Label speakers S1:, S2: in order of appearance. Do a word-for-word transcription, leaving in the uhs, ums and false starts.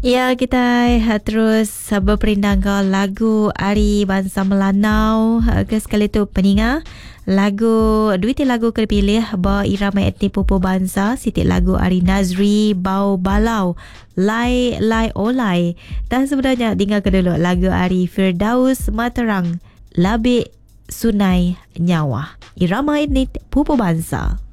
S1: Ya, kita uh, terus uh, berperindang ke lagu Ari Bangsa Melanau uh, ke sekali tu peninga. Lagu duit lagu kepilih ba irama etnik Pupu Bangsa, siti lagu Ari Nazri Bau Balau Lai Lai Olai. Dan sebenarnya dengar ke dulu lagu Ari Firdaus Materang Labik Sunai Nyawa, irama etnik Pupu Bangsa.